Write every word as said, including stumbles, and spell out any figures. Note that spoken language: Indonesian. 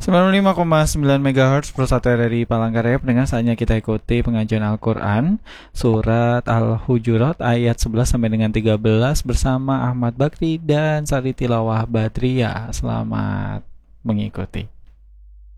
sembilan puluh lima koma sembilan megahertz Prostate dari Palangkaraya. Pendengar, saatnya kita ikuti pengajian Al-Quran Surat Al-Hujurat ayat sebelas sampai dengan tiga belas bersama Ahmad Bakri dan Sari Tilawah Badriyah. Selamat mengikuti.